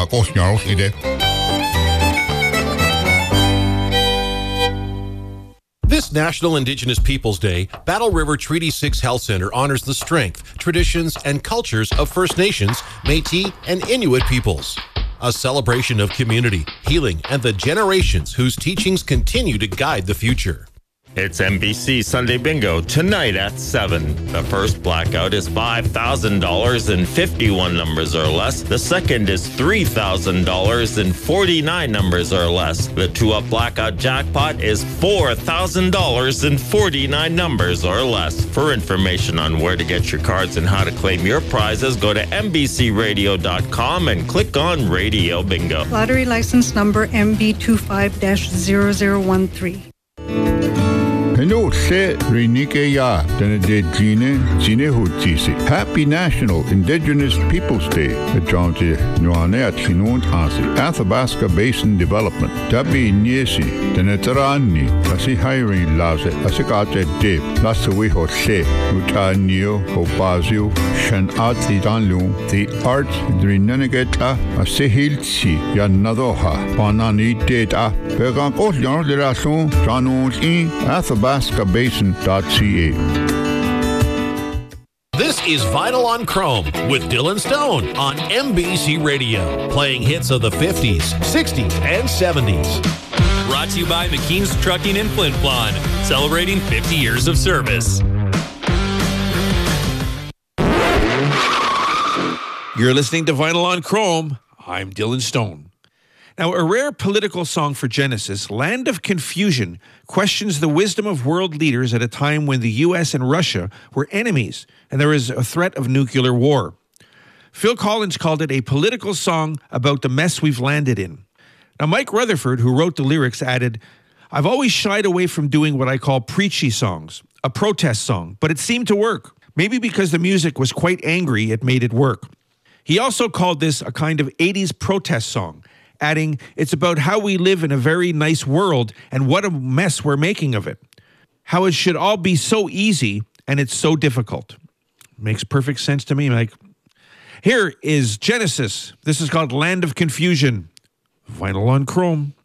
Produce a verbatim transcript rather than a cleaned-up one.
koosnjarls ide. This National Indigenous Peoples Day, Battle River Treaty six Health Center honors the strength, traditions, and cultures of First Nations, Métis, and Inuit peoples. A celebration of community, healing, and the generations whose teachings continue to guide the future. It's N B C Sunday Bingo tonight at seven. The first blackout is five thousand dollars and fifty-one numbers or less. The second is three thousand dollars and forty-nine numbers or less. The two-up blackout jackpot is four thousand dollars and forty-nine numbers or less. For information on where to get your cards and how to claim your prizes, go to N B C radio dot com and click on Radio Bingo. Lottery license number M B two five dash zero zero one three. Hello, se Renike ya de Gine Gine Hutisi. Happy National Indigenous Peoples Day. The Georgia Nuane at Hinont Asi. Athabasca Basin Development. Tabi Niesi. Denetarani. Asi hiring Laze. Asikaje Dip. Lasawi Hose. Utanio. Hopazio. Shan Ati Danlu. The Art Drinanegeta. Asihilsi. Yanadoha. Panani Data. Pegan Osjan de Rason. Janons in Athabasca. Athabasca Basin dot C A. This is Vinyl on Chrome with Dylan Stone on N B C Radio, playing hits of the fifties, sixties, and seventies. Brought to you by McKean's Trucking in Flin Flon, celebrating fifty years of service. You're listening to Vinyl on Chrome. I'm Dylan Stone. Now, a rare political song for Genesis, Land of Confusion questions the wisdom of world leaders at a time when the U S and Russia were enemies and there is a threat of nuclear war. Phil Collins called it a political song about the mess we've landed in. Now, Mike Rutherford, who wrote the lyrics, added, "I've always shied away from doing what I call preachy songs, a protest song, but it seemed to work. Maybe because the music was quite angry, it made it work." He also called this a kind of eighties protest song, adding, "It's about how we live in a very nice world and what a mess we're making of it. How it should all be so easy and it's so difficult." Makes perfect sense to me, Mike. Here is Genesis. This is called Land of Confusion. Vinyl on Chrome.